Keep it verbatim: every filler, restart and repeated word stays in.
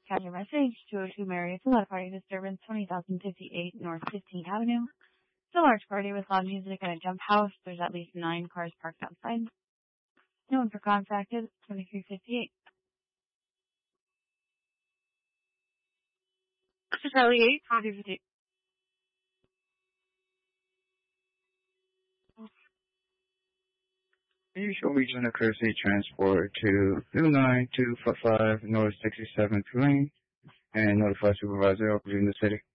Capture your message. two oh two Marietta, lot party disturbance, twenty thousand fifty-eight North fifteenth Avenue. It's a large party with loud music and a jump house. There's at least nine cars parked outside. No one for contacted. twenty-three fifty-eight. This is Charlie eight, twenty-three fifty-eight. Usual regional courtesy transport to two nine two five North sixty-seventh Lane and notify supervisor of leaving the city.